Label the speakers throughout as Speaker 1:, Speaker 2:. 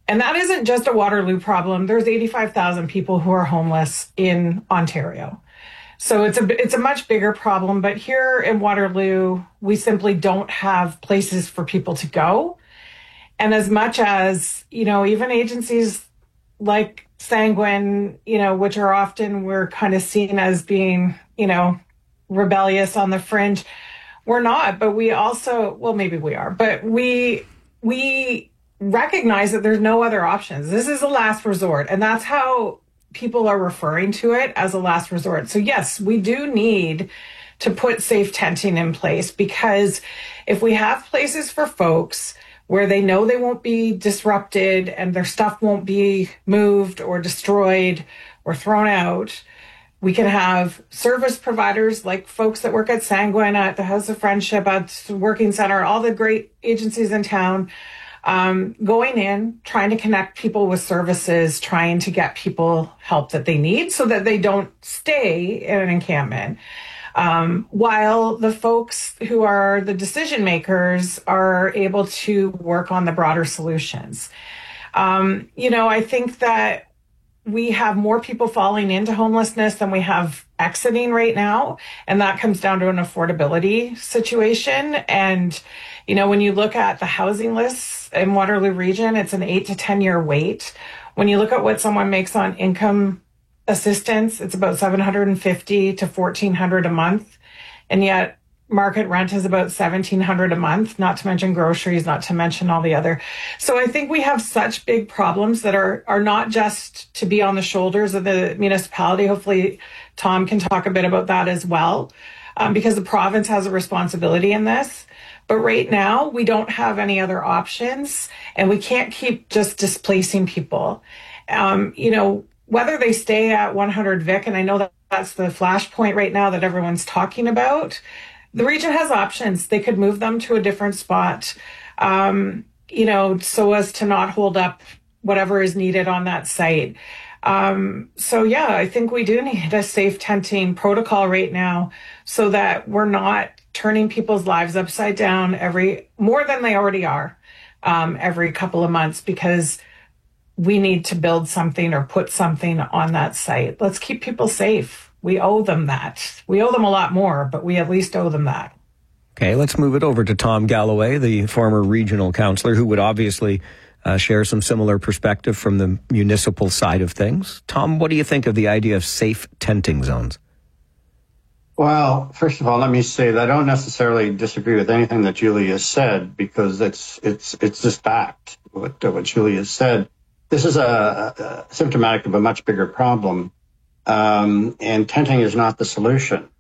Speaker 1: And that isn't just a Waterloo problem. There's 85,000 people who are homeless in Ontario. So it's a much bigger problem. But here in Waterloo, we simply don't have places for people to go. And as much as, even agencies like Sanguine, which are often we're kind of seen as being, rebellious on the fringe, we're not. But we also, well, maybe we are, but we recognize that there's no other options. This is a last resort. And that's how people are referring to it, as a last resort. So yes, we do need to put safe tenting in place, because if we have places for folks where they know they won't be disrupted and their stuff won't be moved or destroyed or thrown out, we can have service providers like folks that work at Sanguine, at the House of Friendship, at the Working Center, all the great agencies in town, going in, trying to connect people with services, trying to get people help that they need so that they don't stay in an encampment. While the folks who are the decision makers are able to work on the broader solutions. I think that we have more people falling into homelessness than we have exiting right now. And that comes down to an affordability situation. And, when you look at the housing lists in Waterloo Region, it's an 8 to 10 year wait. When you look at what someone makes on income assistance, it's about $750 to $1,400 a month. And yet market rent is about $1,700 a month, not to mention groceries, not to mention all the other. So I think we have such big problems that are not just to be on the shoulders of the municipality. Hopefully Tom can talk a bit about that as well, because the province has a responsibility in this. But right now, we don't have any other options, and we can't keep just displacing people. Whether they stay at 100 Vic, and I know that that's the flashpoint right now that everyone's talking about, the region has options. They could move them to a different spot, so as to not hold up whatever is needed on that site. I think we do need a safe tenting protocol right now so that we're not turning people's lives upside down more than they already are, every couple of months, because we need to build something or put something on that site. Let's keep people safe. We owe them that. We owe them a lot more, but we at least owe them that.
Speaker 2: Okay, let's move it over to Tom Galloway, the former regional councillor, who would obviously share some similar perspective from the municipal side of things. Tom, what do you think of the idea of safe tenting zones?
Speaker 3: Well, first of all, let me say that I don't necessarily disagree with anything that Julia said, because it's just fact, what Julia said. This is symptomatic of a much bigger problem, and tenting is not the solution.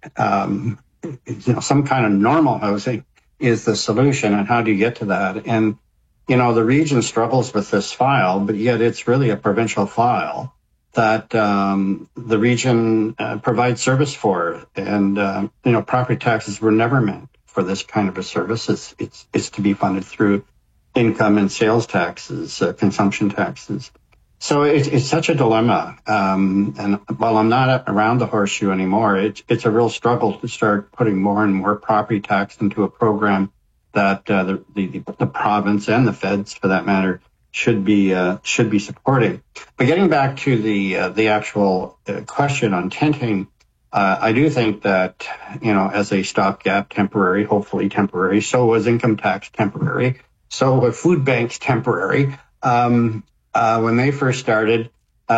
Speaker 3: Some kind of normal housing is the solution, and how do you get to that? And, the region struggles with this file, but yet it's really a provincial file that the region provides service for. And, property taxes were never meant for this kind of a service. It's to be funded through income and sales taxes, consumption taxes. So it's such a dilemma. And while I'm not around the horseshoe anymore, it's a real struggle to start putting more and more property tax into a program that the province and the feds, for that matter, should be supporting. But getting back to the actual question on tenting, I do think that, as a stopgap, temporary, hopefully temporary, so was income tax temporary, so were food banks temporary. When they first started,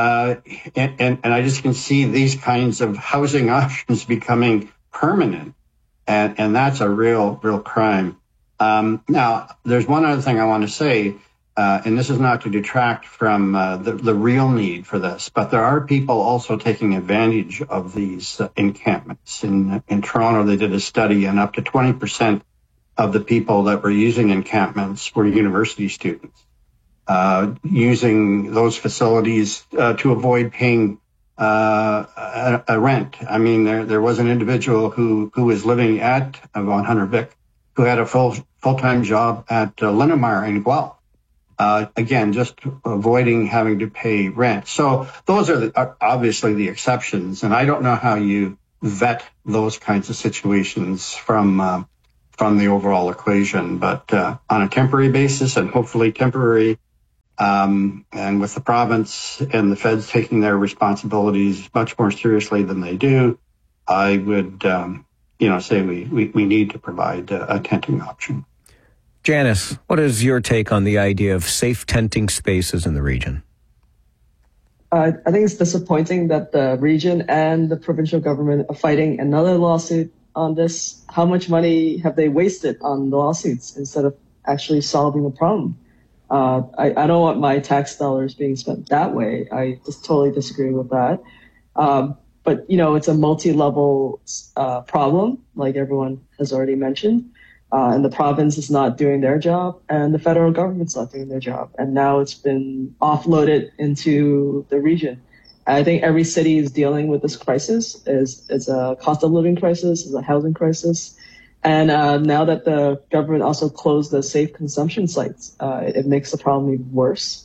Speaker 3: and I just can see these kinds of housing options becoming permanent, and that's a real crime. Now, there's one other thing I want to say, and this is not to detract from the real need for this, but there are people also taking advantage of these encampments. In Toronto, they did a study, and up to 20% of the people that were using encampments were university students, using those facilities to avoid paying a rent. I mean, there was an individual who was living at 100 Vic, who had a full-time job at Linamar in Guelph. Again, just avoiding having to pay rent. So those are obviously the exceptions, and I don't know how you vet those kinds of situations from the overall equation. But on a temporary basis, and hopefully temporary And with the province and the feds taking their responsibilities much more seriously than they do, I would, say we need to provide a tenting option.
Speaker 2: Janice, what is your take on the idea of safe tenting spaces in the region?
Speaker 4: I think it's disappointing that the region and the provincial government are fighting another lawsuit on this. How much money have they wasted on the lawsuits instead of actually solving the problem? I don't want my tax dollars being spent that way. I just totally disagree with that. But, it's a multi-level problem, like everyone has already mentioned. And the province is not doing their job, and the federal government's not doing their job. And now it's been offloaded into the region. And I think every city is dealing with this crisis. It's a cost of living crisis, it's a housing crisis. And now that the government also closed the safe consumption sites, it makes the problem even worse.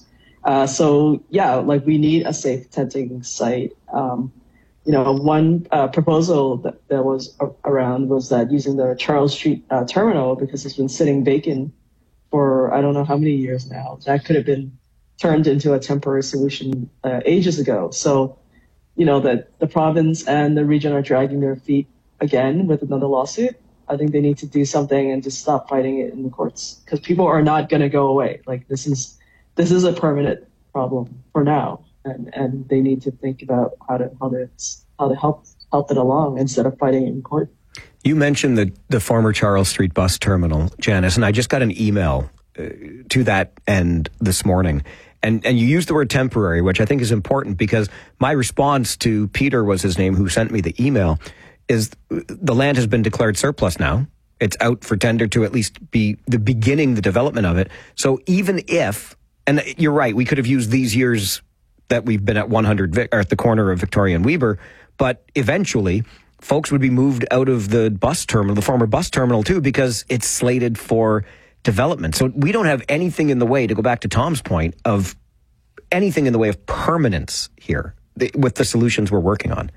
Speaker 4: We need a safe tenting site. One proposal that was around was that using the Charles Street terminal, because it's been sitting vacant for I don't know how many years now, that could have been turned into a temporary solution ages ago. So, that the province and the region are dragging their feet again with another lawsuit. I think they need to do something and just stop fighting it in the courts, because people are not going to go away. Like this is a permanent problem for now. And they need to think about how to help it along instead of fighting it in court.
Speaker 2: You mentioned the former Charles Street bus terminal, Janice, and I just got an email to that end this morning. And you used the word temporary, which I think is important, because my response to Peter was his name, who sent me the email, is the land has been declared surplus now. It's out for tender to at least be the development of it. So even if, and you're right, we could have used these years that we've been at 100 or at the corner of Victoria and Weber, but eventually folks would be moved out of the bus terminal, the former bus terminal too, because it's slated for development. So we don't have anything in the way, to go back to Tom's point, of anything in the way of permanence here with the solutions we're working on.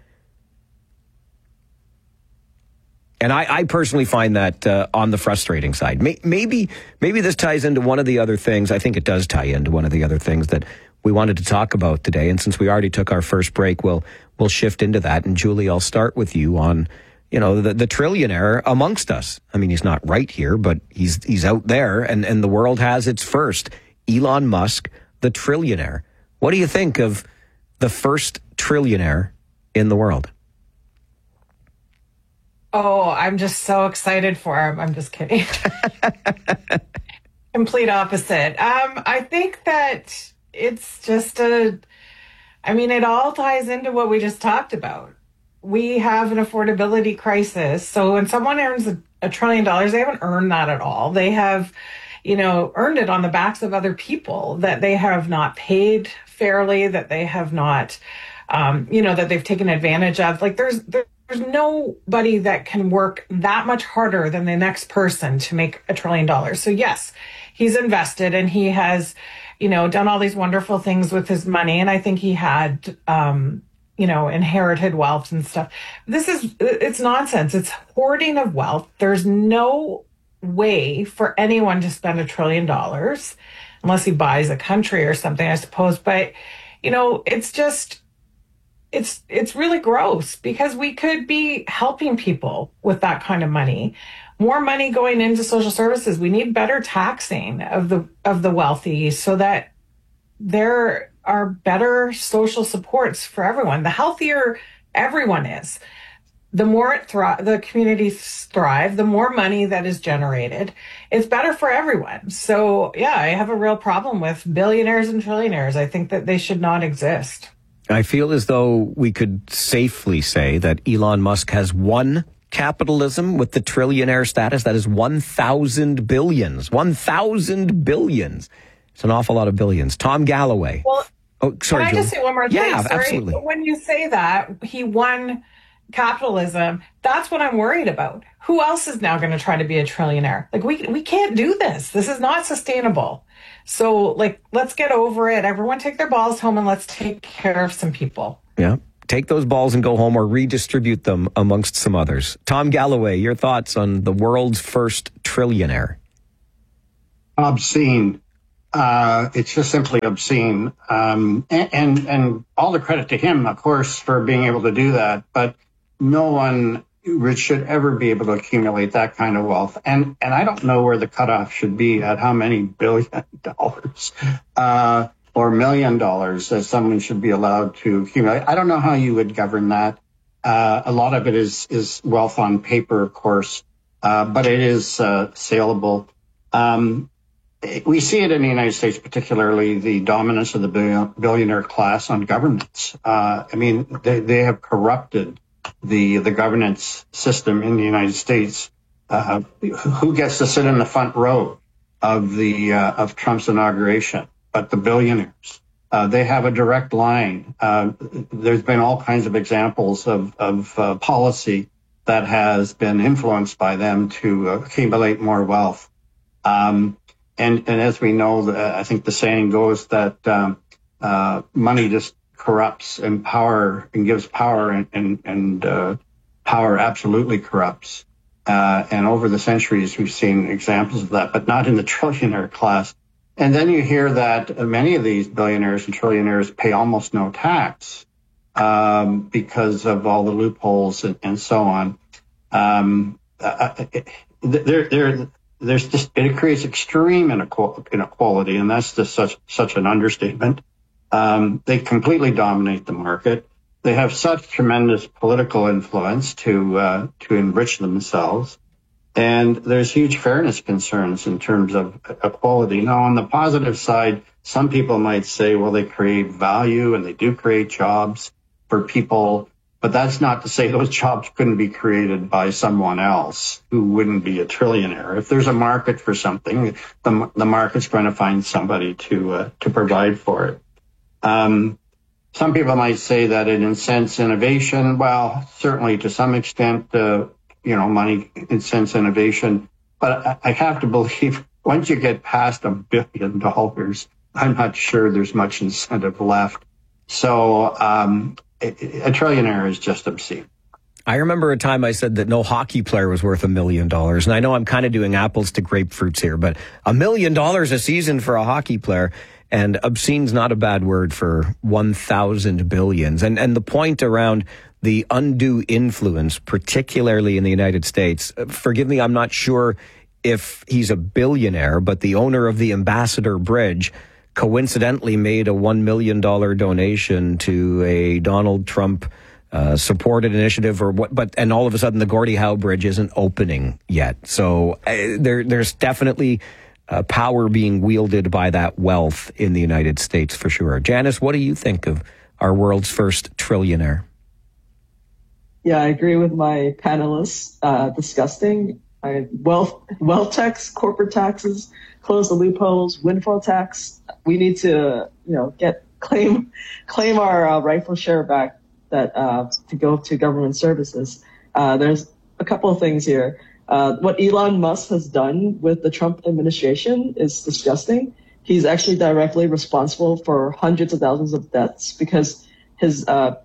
Speaker 2: And I personally find that on the frustrating side. Maybe this ties into one of the other things. I think it does tie into one of the other things that we wanted to talk about today. And since we already took our first break, we'll shift into that. And Julie, I'll start with you on, the trillionaire amongst us. I mean, he's not right here, but he's out there, and the world has its first. Elon Musk, the trillionaire. What do you think of the first trillionaire in the world?
Speaker 1: Oh, I'm just so excited for him. I'm just kidding. Complete opposite. I think that it's just it all ties into what we just talked about. We have an affordability crisis. So when someone earns $1 trillion, they haven't earned that at all. They have, earned it on the backs of other people that they have not paid fairly, that they have not, that they've taken advantage of. Like there's nobody that can work that much harder than the next person to make $1 trillion. So yes, he's invested and he has, done all these wonderful things with his money. And I think he had, inherited wealth and stuff. It's nonsense. It's hoarding of wealth. There's no way for anyone to spend $1 trillion unless he buys a country or something, I suppose. But, it's just, it's really gross, because we could be helping people with that kind of money. More money going into social services. We need better taxing of the wealthy so that there are better social supports for everyone. The healthier everyone is, the more the communities thrive, the more money that is generated. It's better for everyone. So yeah, I have a real problem with billionaires and trillionaires. I think that they should not exist.
Speaker 2: I feel as though we could safely say that Elon Musk has won capitalism with the trillionaire status. That is 1,000 billions. 1,000 billions. It's an awful lot of billions. Tom Galloway.
Speaker 1: Well,
Speaker 2: sorry,
Speaker 1: can I just say one more thing?
Speaker 2: Yeah,
Speaker 1: sorry.
Speaker 2: absolutely.
Speaker 1: When you say that, he won capitalism, that's what I'm worried about. Who else is now going to try to be a trillionaire? Like, we can't do this. This is not sustainable. So, let's get over it. Everyone take their balls home and let's take care of some people.
Speaker 2: Yeah. Take those balls and go home, or redistribute them amongst some others. Tom Galloway, your thoughts on the world's first trillionaire?
Speaker 3: Obscene. It's just simply obscene. And all the credit to him, of course, for being able to do that. But no one should ever be able to accumulate that kind of wealth. And I don't know where the cutoff should be at how many $1 billion or $1 million that someone should be allowed to accumulate. I don't know how you would govern that. A lot of it is wealth on paper, of course, but it is saleable. We see it in the United States, particularly the dominance of the billionaire class on governance. I mean, they have corrupted the governance system in the United States. Who gets to sit in the front row of Trump's inauguration? But the billionaires. They have a direct line. There's been all kinds of examples of policy that has been influenced by them to accumulate more wealth. And as we know, I think the saying goes that money just corrupts and power and gives power, and power absolutely corrupts. And over the centuries, we've seen examples of that, but not in the trillionaire class. And then you hear that many of these billionaires and trillionaires pay almost no tax because of all the loopholes and so on. It creates extreme inequality, and that's just such an understatement. They completely dominate the market. They have such tremendous political influence to enrich themselves. And there's huge fairness concerns in terms of equality. Now, on the positive side, some people might say, well, they create value and they do create jobs for people. But that's not to say those jobs couldn't be created by someone else who wouldn't be a trillionaire. If there's a market for something, the market's going to find somebody to provide for it. Some people might say that it incents innovation. Well, certainly to some extent, money incents innovation. But I have to believe once you get past $1 billion, I'm not sure there's much incentive left. So a trillionaire is just obscene.
Speaker 2: I remember a time I said that no hockey player was worth $1 million. And I know I'm kind of doing apples to grapefruits here, but $1 million a season for a hockey player. And obscene's not a bad word for 1,000 billions. And the point around the undue influence, particularly in the United States, forgive me, I'm not sure if he's a billionaire, but the owner of the Ambassador Bridge coincidentally made a $1 million donation to a Donald Trump supported initiative or what, and all of a sudden the Gordie Howe Bridge isn't opening yet. So there's definitely power being wielded by that wealth in the United States for sure. Janice, what do you think of our world's first trillionaire?
Speaker 4: Yeah, I agree with my panelists. Disgusting. Wealth tax, corporate taxes, close the loopholes, windfall tax. We need to, claim our rightful share back that to go to government services. There's a couple of things here. What Elon Musk has done with the Trump administration is disgusting. He's actually directly responsible for hundreds of thousands of deaths because his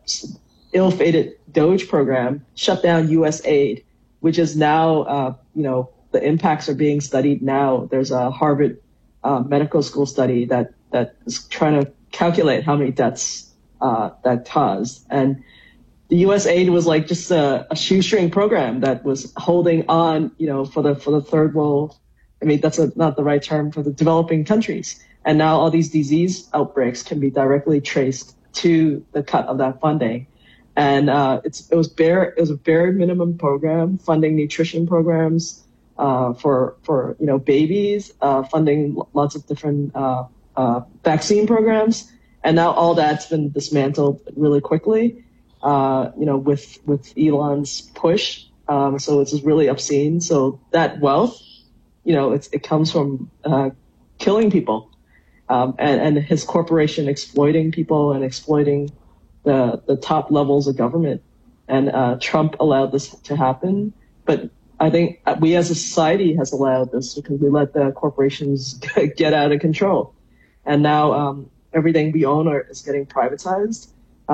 Speaker 4: ill-fated Doge program shut down U.S. aid, which is now, the impacts are being studied now. There's a Harvard medical school study that is trying to calculate how many deaths that caused. And the U.S. aid was like just a shoestring program that was holding on, for the third world. I mean, that's not the right term, for the developing countries. And now all these disease outbreaks can be directly traced to the cut of that funding. And it was a bare minimum program funding nutrition programs for babies, funding lots of different vaccine programs. And now all that's been dismantled really quickly, with Elon's push. So it's just really obscene. So that wealth, it comes from killing people, and his corporation exploiting people and exploiting the top levels of government. And Trump allowed this to happen. But I think we as a society has allowed this because we let the corporations get out of control. And now everything we own is getting privatized.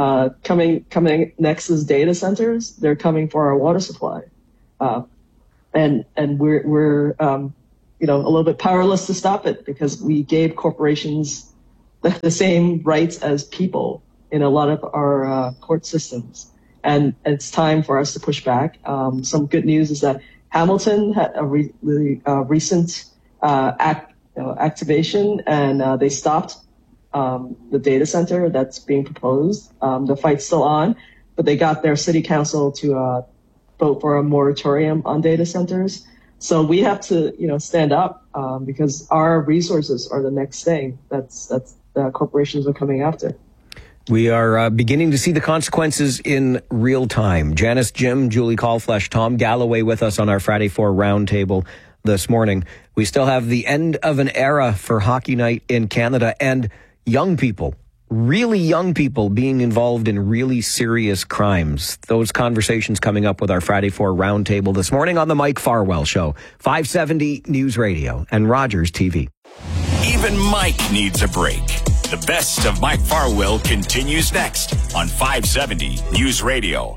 Speaker 4: Coming next is data centers. They're coming for our water supply. And we're a little bit powerless to stop it because we gave corporations the same rights as people in a lot of our court systems. And it's time for us to push back. Some good news is that Hamilton had a recent activation, and they stopped the data center that's being proposed. The fight's still on, but they got their city council to vote for a moratorium on data centers. So we have to, stand up because our resources are the next thing that's corporations are coming after.
Speaker 2: We are beginning to see the consequences in real time. Janice, Jim, Julie Callflesh, Tom Galloway with us on our Friday 4 roundtable this morning. We still have the end of an era for hockey night in Canada and young people, really young people being involved in really serious crimes. Those conversations coming up with our Friday 4 roundtable this morning on the Mike Farwell Show, 570 News Radio and Rogers TV.
Speaker 5: Even Mike needs a break. The best of Mike Farwell continues next on 570 News Radio.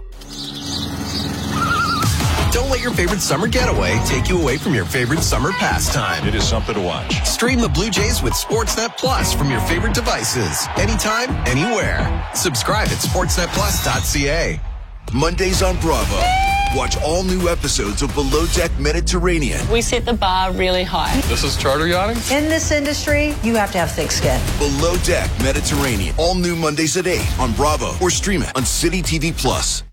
Speaker 6: Don't let your favorite summer getaway take you away from your favorite summer pastime.
Speaker 7: It is something to watch.
Speaker 6: Stream the Blue Jays with Sportsnet Plus from your favorite devices. Anytime, anywhere. Subscribe at sportsnetplus.ca.
Speaker 8: Mondays on Bravo. Watch all new episodes of Below Deck Mediterranean.
Speaker 9: We set the bar really high.
Speaker 7: This is charter yachting?
Speaker 10: In this industry, you have to have thick skin.
Speaker 8: Below Deck Mediterranean. All new Mondays at 8 on Bravo or stream it on City TV Plus.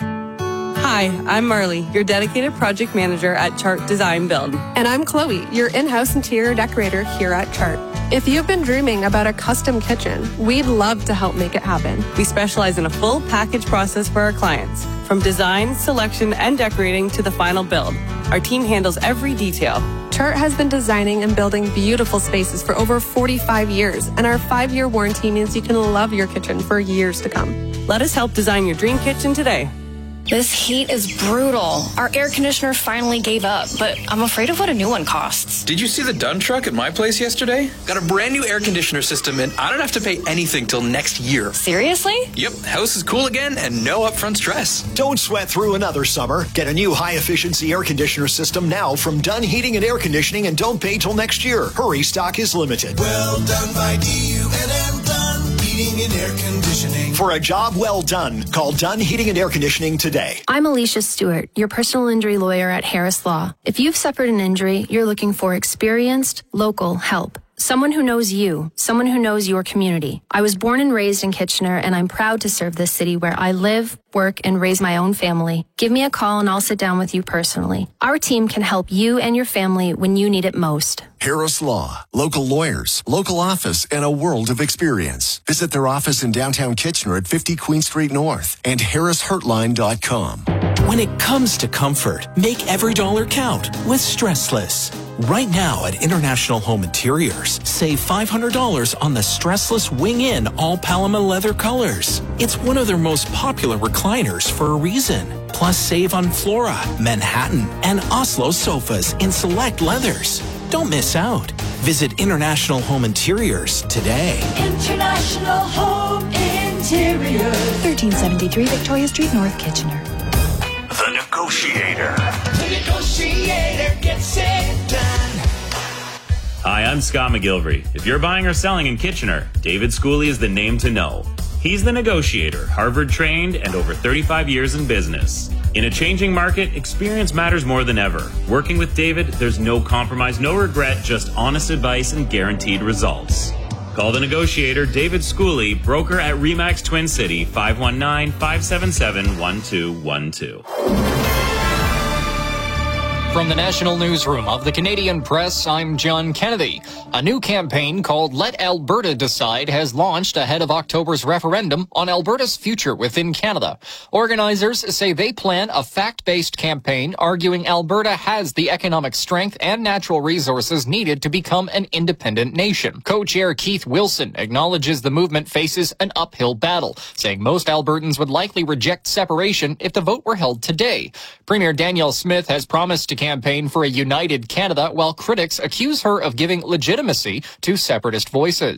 Speaker 11: Hi, I'm Marley, your dedicated project manager at Chart Design Build.
Speaker 12: And I'm Chloe, your in-house interior decorator here at Chart. If you've been dreaming about a custom kitchen, we'd love to help make it happen.
Speaker 11: We specialize in a full package process for our clients, from design, selection, and decorating to the final build. Our team handles every detail.
Speaker 12: Chart has been designing and building beautiful spaces for over 45 years, and our 5-year warranty means you can love your kitchen for years to come.
Speaker 11: Let us help design your dream kitchen today.
Speaker 13: This heat is brutal. Our air conditioner finally gave up, but I'm afraid of what a new one costs.
Speaker 14: Did you see the Dunn truck at my place yesterday? Got a brand new air conditioner system, and I don't have to pay anything till next year.
Speaker 13: Seriously?
Speaker 14: Yep, house is cool again and no upfront stress.
Speaker 15: Don't sweat through another summer. Get a new high-efficiency air conditioner system now from Dunn Heating and Air Conditioning, and don't pay till next year. Hurry, stock is limited.
Speaker 16: Well done by DUNM Dunn Heating and Air Conditioning.
Speaker 15: For a job well done, call Dunn Heating and Air Conditioning today.
Speaker 17: I'm Alicia Stewart, your personal injury lawyer at Harris Law. If you've suffered an injury, you're looking for experienced, local help. Someone who knows you, someone who knows your community. I was born and raised in Kitchener, and I'm proud to serve this city where I live, work, and raise my own family. Give me a call and I'll sit down with you personally. Our team can help you and your family when you need it most.
Speaker 18: Harris Law. Local lawyers, local office, and a world of experience. Visit their office in downtown Kitchener at 50 Queen Street North and harrishurtline.com.
Speaker 19: When it comes to comfort, make every dollar count with Stressless. Right now at International Home Interiors, save $500 on the Stressless Wing-In all Paloma leather colors. It's one of their most popular recliners for a reason. Plus save on Flora, Manhattan, and Oslo sofas in select leathers. Don't miss out. Visit International Home Interiors today.
Speaker 20: International Home Interiors.
Speaker 21: 1373 Victoria Street, North Kitchener.
Speaker 5: The Negotiator.
Speaker 16: The Negotiator gets it done.
Speaker 22: Hi, I'm Scott McGilvery. If you're buying or selling in Kitchener, David Schooley is the name to know. He's the Negotiator, Harvard-trained and over 35 years in business. In a changing market, experience matters more than ever. Working with David, there's no compromise, no regret, just honest advice and guaranteed results. Call the Negotiator, David Schooley, broker at RE/MAX Twin City, 519-577-1212.
Speaker 23: From the National Newsroom of the Canadian Press, I'm John Kennedy. A new campaign called Let Alberta Decide has launched ahead of October's referendum on Alberta's future within Canada. Organizers say they plan a fact-based campaign arguing Alberta has the economic strength and natural resources needed to become an independent nation. Co-chair Keith Wilson acknowledges the movement faces an uphill battle, saying most Albertans would likely reject separation if the vote were held today. Premier Danielle Smith has promised to campaign for a united Canada, while critics accuse her of giving legitimacy to separatist voices.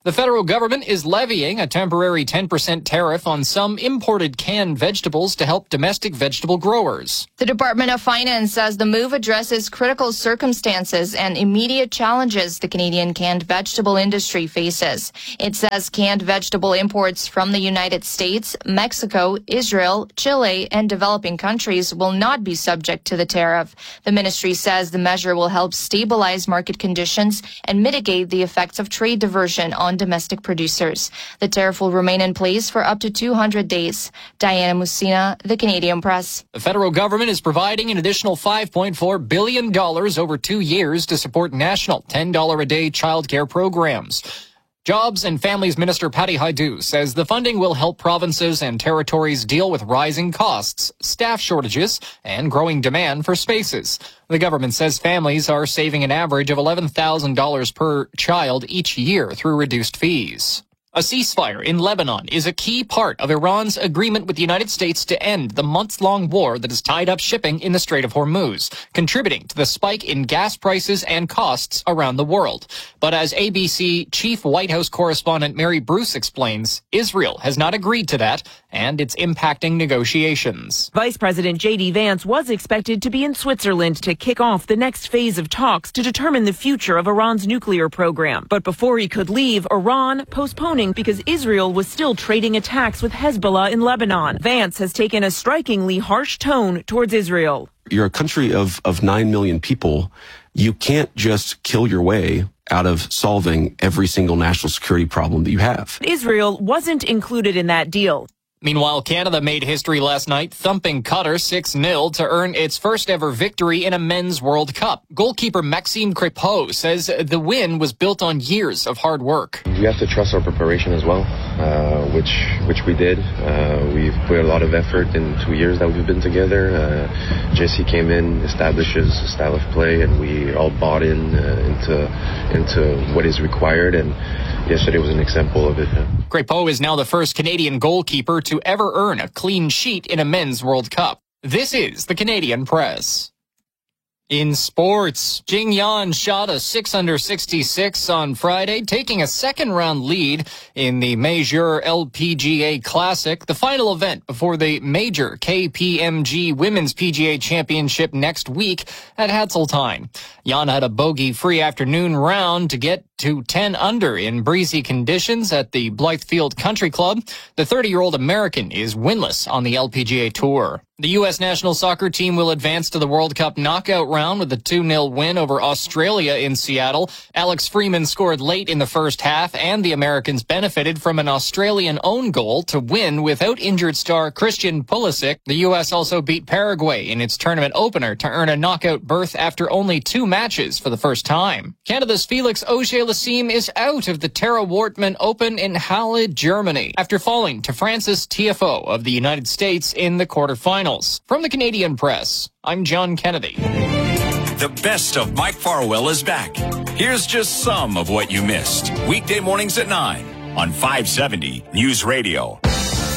Speaker 23: The federal government is levying a temporary 10% tariff on some imported canned vegetables to help domestic vegetable growers.
Speaker 1: The Department of Finance says the move addresses critical circumstances and immediate challenges the Canadian canned vegetable industry faces. It says canned vegetable imports from the United States, Mexico, Israel, Chile, and developing countries will not be subject to the tariff. The ministry says the measure will help stabilize market conditions and mitigate the effects of trade diversion on domestic producers. The tariff will remain in place for up to 200 days. Diana Musina, The Canadian Press.
Speaker 23: The federal government is providing an additional $5.4 billion over 2 years to support national $10 a day childcare programs. Jobs and Families Minister Patty Hajdu says the funding will help provinces and territories deal with rising costs, staff shortages, and growing demand for spaces. The government says families are saving an average of $11,000 per child each year through reduced fees. A ceasefire in Lebanon is a key part of Iran's agreement with the United States to end the months-long war that has tied up shipping in the Strait of Hormuz, contributing to the spike in gas prices and costs around the world. But as ABC Chief White House correspondent Mary Bruce explains, Israel has not agreed to that, and it's impacting negotiations.
Speaker 3: Vice President J.D. Vance was expected to be in Switzerland to kick off the next phase of talks to determine the future of Iran's nuclear program. But before he could leave, Iran postponed because Israel was still trading attacks with Hezbollah in Lebanon. Vance has taken a strikingly harsh tone towards Israel.
Speaker 7: You're a country of 9 million people. You can't just kill your way out of solving every single national security problem that you have.
Speaker 3: Israel wasn't included in that deal.
Speaker 23: Meanwhile, Canada made history last night, thumping Qatar 6-0 to earn its first ever victory in a men's World Cup. Goalkeeper Maxime Crépeau says the win was built on years of hard work.
Speaker 24: We have to trust our preparation as well, which we did. We've put a lot of effort in 2 years that we've been together. Jesse came in, established his style of play, and we all bought into what is required, and yesterday was an example of it.
Speaker 23: Crépeau is now the first Canadian goalkeeper to ever earn a clean sheet in a men's World Cup. This is the Canadian Press. In sports, Jing Yan shot a 6-under-66 on Friday, taking a second-round lead in the Major LPGA Classic, the final event before the major KPMG Women's PGA Championship next week at Hazeltine. Yan had a bogey-free afternoon round to get to 10 under in breezy conditions at the Blythefield Country Club. The 30-year-old American is winless on the LPGA Tour. The U.S. national soccer team will advance to the World Cup knockout round with a 2-0 win over Australia in Seattle. Alex Freeman scored late in the first half, and the Americans benefited from an Australian own goal to win without injured star Christian Pulisic. The U.S. also beat Paraguay in its tournament opener to earn a knockout berth after only 2 matches for the first time. Canada's Felix Auger-Aliassime is out of the Tara Wortmann Open in Halle, Germany, after falling to Francis Tiafoe of the United States in the quarterfinals. From the Canadian Press, I'm John Kennedy.
Speaker 5: The best of Mike Farwell is back. Here's just some of what you missed. Weekday mornings at 9 on 570 News Radio.